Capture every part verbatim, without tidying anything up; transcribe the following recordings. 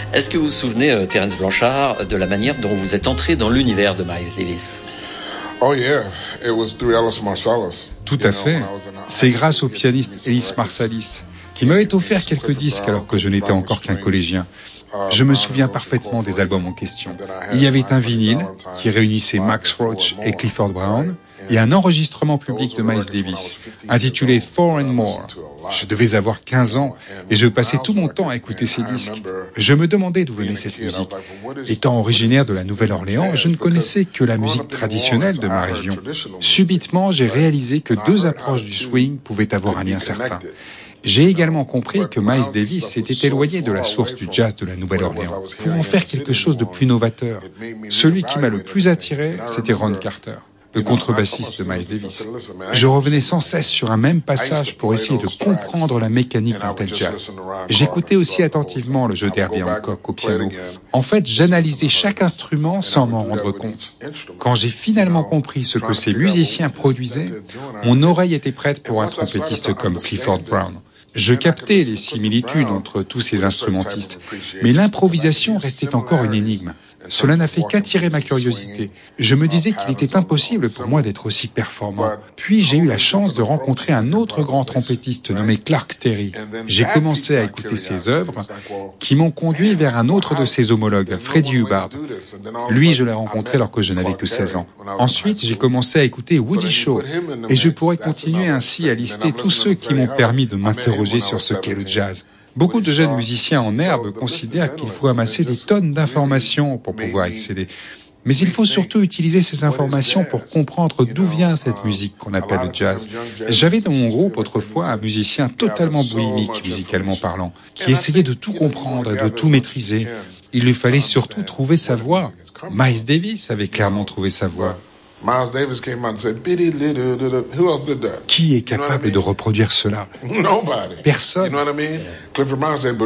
Est-ce que vous vous souvenez, euh, Terence Blanchard, de la manière dont vous êtes entré dans l'univers de Miles Davis? Oh yeah, it was through Ellis Marsalis. Tout à fait. C'est grâce au pianiste Ellis Marsalis, qui m'avait offert quelques disques alors que je n'étais encore qu'un collégien. Je me souviens parfaitement des albums en question. Il y avait un vinyle qui réunissait Max Roach et Clifford Brown et un enregistrement public de Miles Davis intitulé Four and More. Je devais avoir quinze ans et je passais tout mon temps à écouter ces disques. Je me demandais d'où venait cette musique. Étant originaire de la Nouvelle-Orléans, je ne connaissais que la musique traditionnelle de ma région. Subitement, j'ai réalisé que deux approches du swing pouvaient avoir un lien certain. J'ai également compris que Miles Davis s'était éloigné de la source du jazz de la Nouvelle-Orléans pour en faire quelque chose de plus novateur. Celui qui m'a le plus attiré, c'était Ron Carter, le contrebassiste de Miles Davis. Je revenais sans cesse sur un même passage pour essayer de comprendre la mécanique d'un tel jazz. J'écoutais aussi attentivement le jeu d'Herbie Hancock au piano. En fait, j'analysais chaque instrument sans m'en rendre compte. Quand j'ai finalement compris ce que ces musiciens produisaient, mon oreille était prête pour un trompettiste comme Clifford Brown. Je captais les similitudes entre tous ces instrumentistes, mais l'improvisation restait encore une énigme. Cela n'a fait qu'attirer ma curiosité. Je me disais qu'il était impossible pour moi d'être aussi performant. Puis j'ai eu la chance de rencontrer un autre grand trompettiste nommé Clark Terry. J'ai commencé à écouter ses œuvres qui m'ont conduit vers un autre de ses homologues, Freddie Hubbard. Lui, je l'ai rencontré alors que je n'avais que seize ans. Ensuite, j'ai commencé à écouter Woody Shaw et je pourrais continuer ainsi à lister tous ceux qui m'ont permis de m'interroger sur ce qu'est le jazz. Beaucoup de jeunes musiciens en herbe considèrent qu'il faut amasser des tonnes d'informations pour pouvoir exceller. Mais il faut surtout utiliser ces informations pour comprendre d'où vient cette musique qu'on appelle le jazz. J'avais dans mon groupe autrefois un musicien totalement bohémique, musicalement parlant, qui essayait de tout comprendre et de tout maîtriser. Il lui fallait surtout trouver sa voix. Miles Davis avait clairement trouvé sa voix. Miles Davis came out and said, "Biddy little, little." Who else did that? Qui est capable de reproduire cela? Nobody. Personne. You know what I mean? Clifford Brown said,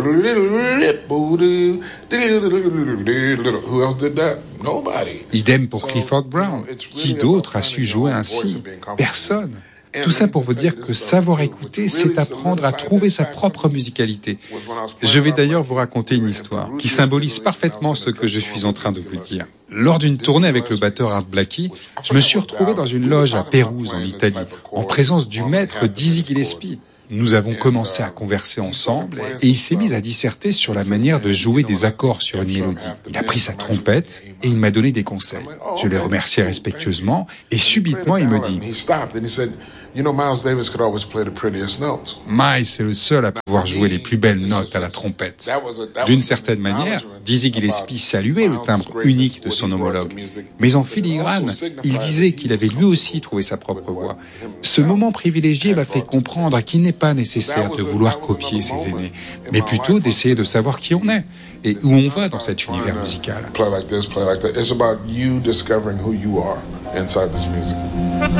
"Who else did that?" Nobody. Idem pour Clifford Brown. Qui d'autre a su jouer ainsi? Personne. Tout ça pour vous dire que savoir écouter, c'est apprendre à trouver sa propre musicalité. Je vais d'ailleurs vous raconter une histoire qui symbolise parfaitement ce que je suis en train de vous dire. Lors d'une tournée avec le batteur Art Blakey, je me suis retrouvé dans une loge à Pérouse, en Italie, en présence du maître Dizzy Gillespie. Nous avons commencé à converser ensemble et il s'est mis à disserter sur la manière de jouer des accords sur une mélodie. Il a pris sa trompette et il m'a donné des conseils. Je l'ai remercié respectueusement et subitement il me dit « Miles, c'est le seul à pouvoir jouer les plus belles notes à la trompette. » D'une certaine manière, Dizzy Gillespie saluait le timbre unique de son homologue. Mais en filigrane, il disait qu'il avait lui aussi trouvé sa propre voix. Ce moment privilégié m'a fait comprendre qu'il n'est pas nécessaire de vouloir copier ses aînés, mais plutôt d'essayer de savoir qui on est et où on va dans cet univers musical.